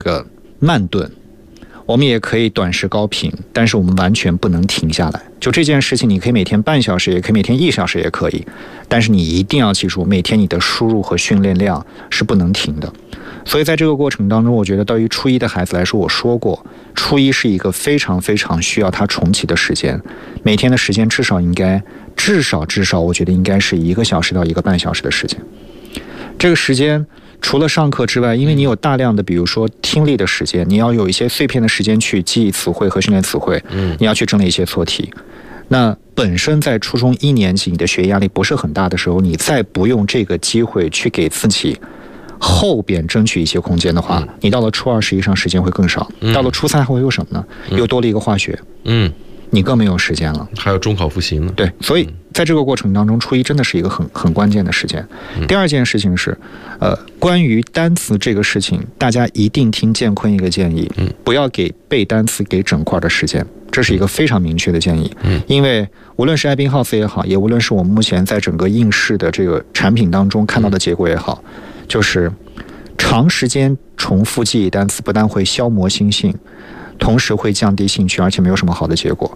个慢炖，我们也可以短时高频，但是我们完全不能停下来。就这件事情，你可以每天半小时，也可以每天1小时，也可以，但是你一定要记住，每天你的输入和训练量是不能停的。所以在这个过程当中，我觉得对于初一的孩子来说，我说过，初一是一个非常非常需要他重启的时间，每天的时间至少，我觉得应该是1个小时到1个半小时的时间。这个时间除了上课之外，因为你有大量的比如说听力的时间，你要有一些碎片的时间去记忆词汇和训练词汇，你要去整理一些错题。那本身在初中1年级你的学业压力不是很大的时候，你再不用这个机会去给自己后边争取一些空间的话，你到了初2实际上时间会更少，到了初3还会有什么呢？又多了一个化学，你更没有时间了， 还有中考复习呢。 对，所以在这个过程当中，初一真的是一个很关键的时间。第二件事情是，关于单词这个事情，大家一定听建坤一个建议，不要给背单词给整块的时间，这是一个非常明确的建议。因为无论是Ebbinghaus也好，也无论是我们目前在整个应试的这个产品当中看到的结果也好，就是长时间重复记忆单词不但会消磨心性，同时会降低兴趣，而且没有什么好的结果。